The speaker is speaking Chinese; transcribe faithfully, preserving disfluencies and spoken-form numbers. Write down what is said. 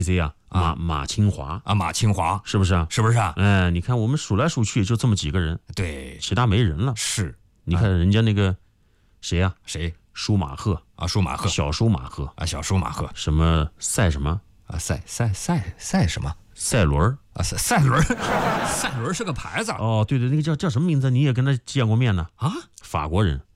谁呀？马马清华啊，马清华是不是啊？ 是不是啊？ 哎，你看我们数来数去也就这么几个人， 对， 其他没人了。 是， 你看人家那个谁呀？ 谁？ 舒马赫啊，舒马赫， 小舒马赫啊，小舒马赫， 什么赛什么啊，赛赛赛赛什么？ 赛轮啊，赛赛轮，赛轮是个牌子。 哦，对对，那个叫叫什么名字？你也跟他见过面呢？ 啊， 法国人。